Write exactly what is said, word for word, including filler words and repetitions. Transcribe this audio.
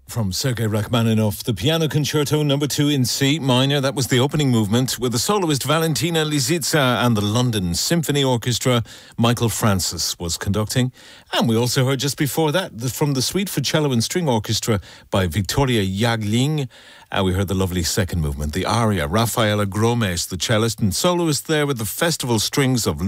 From Sergei Rachmaninoff, the Piano Concerto number two in C minor. That was the opening movement with the soloist Valentina Lisitsa, and the London Symphony Orchestra. Michael Francis was conducting. And we also heard just before that the, from the Suite for Cello and String Orchestra by Victoria Jagling. And we heard the lovely second movement, the aria. Rafaela Gromes, the cellist and soloist there with the Festival Strings of